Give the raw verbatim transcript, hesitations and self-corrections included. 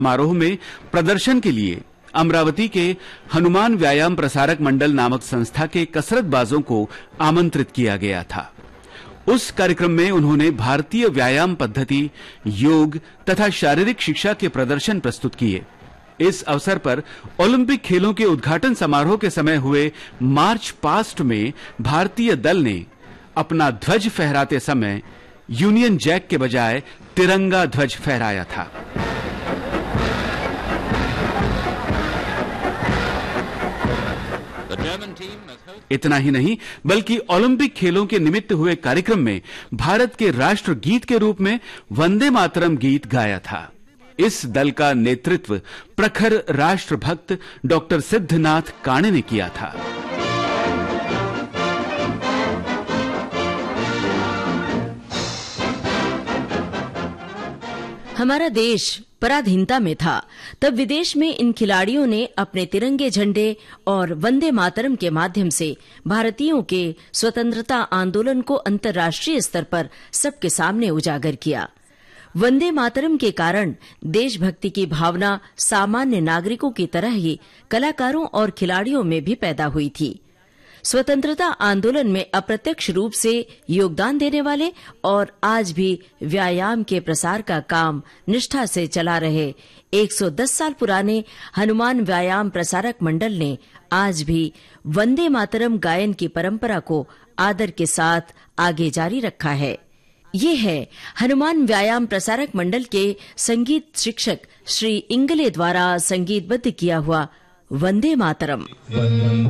समारोह में प्रदर्शन के लिए अमरावती के हनुमान व्यायाम प्रसारक मंडल नामक संस्था के कसरतबाजों को आमंत्रित किया गया था। उस कार्यक्रम में उन्होंने भारतीय व्यायाम पद्धति, योग तथा शारीरिक शिक्षा के प्रदर्शन प्रस्तुत किए। इस अवसर पर ओलंपिक खेलों के उद्घाटन समारोह के समय हुए मार्च पास्ट में भारतीय दल ने अपना ध्वज फहराते समय यूनियन जैक के बजाय तिरंगा ध्वज फहराया था। इतना ही नहीं बल्कि ओलंपिक खेलों के निमित्त हुए कार्यक्रम में भारत के राष्ट्र गीत के रूप में वंदे मातरम गीत गाया था। इस दल का नेतृत्व प्रखर राष्ट्रभक्त डॉक्टर सिद्धनाथ काणे ने किया था। हमारा देश पराधीनता में था, तब विदेश में इन खिलाड़ियों ने अपने तिरंगे झंडे और वंदे मातरम के माध्यम से भारतीयों के स्वतंत्रता आंदोलन को अंतर्राष्ट्रीय स्तर पर सबके सामने उजागर किया। वंदे मातरम के कारण देशभक्ति की भावना सामान्य नागरिकों की तरह ही कलाकारों और खिलाड़ियों में भी पैदा हुई थी। स्वतंत्रता आंदोलन में अप्रत्यक्ष रूप से योगदान देने वाले और आज भी व्यायाम के प्रसार का काम निष्ठा से चला रहे एक सौ दस साल पुराने हनुमान व्यायाम प्रसारक मंडल ने आज भी वंदे मातरम गायन की परंपरा को आदर के साथ आगे जारी रखा है। ये है हनुमान व्यायाम प्रसारक मंडल के संगीत शिक्षक श्री इंगले द्वारा संगीतबद्ध किया हुआ वंदे मातरम।